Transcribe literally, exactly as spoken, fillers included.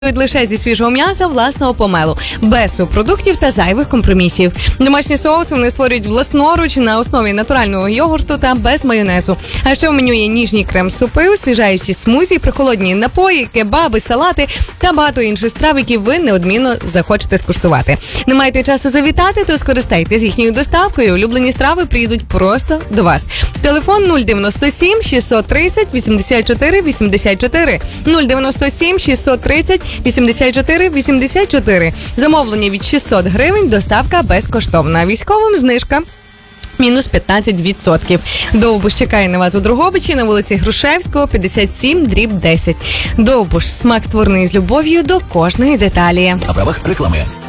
Лише зі свіжого м'яса власного помелу, без субпродуктів та зайвих компромісів. Домашні соуси вони створюють власноруч на основі натурального йогурту та без майонезу. А ще в меню є ніжні крем-супи, освіжаючі смузі, прохолодні напої, кебаби, салати та багато інших страв, які ви неодмінно захочете скуштувати. Не маєте часу завітати, то скористайтесь їхньою доставкою. Улюблені страви приїдуть просто до вас. Телефон нуль дев'яносто сім шістсот тридцять вісімдесят чотири вісімдесят чотири, нуль дев'яносто сім шістсот тридцять вісімдесят чотири вісімдесят чотири. Замовлення від шістсот гривень, доставка безкоштовна. Військовим знижка мінус п'ятнадцять відсотків. Довбуш чекає на вас у Дрогобичі на вулиці Грушевського, п'ятдесят сім дріб десять. Довбуш – смак створений з любов'ю до кожної деталі. На правах реклами.